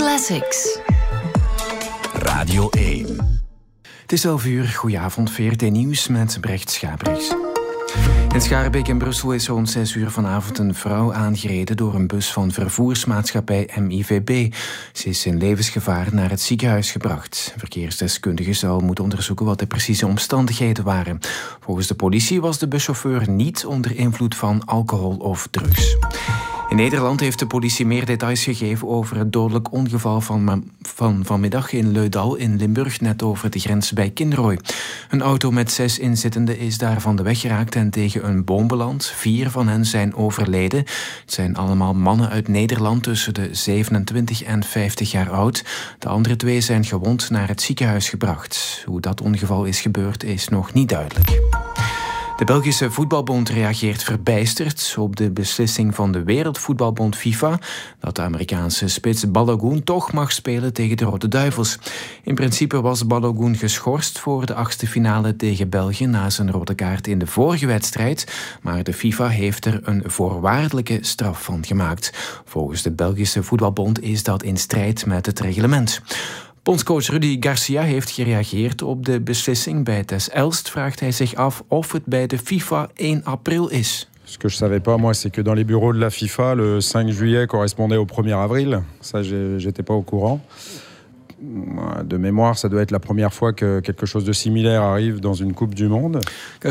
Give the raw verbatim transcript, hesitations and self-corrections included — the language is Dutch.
Classics. Radio één. Het is elf uur, goedenavond, V R T Nieuws met Brecht Schabrichs. In Schaarbeek in Brussel is rond zes uur vanavond een vrouw aangereden door een bus van vervoersmaatschappij M I V B. Ze is in levensgevaar naar het ziekenhuis gebracht. Verkeersdeskundigen zal moeten onderzoeken wat de precieze omstandigheden waren. Volgens de politie was de buschauffeur niet onder invloed van alcohol of drugs. In Nederland heeft de politie meer details gegeven over het dodelijk ongeval van, van vanmiddag in Leudal in Limburg, net over de grens bij Kinrooi. Een auto met zes inzittenden is daar van de weg geraakt en tegen een boom beland. Vier van hen zijn overleden. Het zijn allemaal mannen uit Nederland tussen de zevenentwintig en vijftig jaar oud. De andere twee zijn gewond naar het ziekenhuis gebracht. Hoe dat ongeval is gebeurd is nog niet duidelijk. De Belgische Voetbalbond reageert verbijsterd op de beslissing van de Wereldvoetbalbond FIFA dat de Amerikaanse spits Balogun toch mag spelen tegen de Rode Duivels. In principe was Balogun geschorst voor de achtste finale tegen België na zijn rode kaart in de vorige wedstrijd, maar de FIFA heeft er een voorwaardelijke straf van gemaakt. Volgens de Belgische Voetbalbond is dat in strijd met het reglement. Bondscoach Rudy Garcia heeft gereageerd op de beslissing. Bij Tess Elst vraagt hij zich af of het bij de FIFA één april is. Ce que je savais pas, moi, c'est que dans les bureaux de la FIFA, le cinq juillet correspondait au premier avril. Ça, j'étais pas au courant. De mémoire, ça doit être la première fois que quelque chose de similaire arrive dans une Coupe du Monde.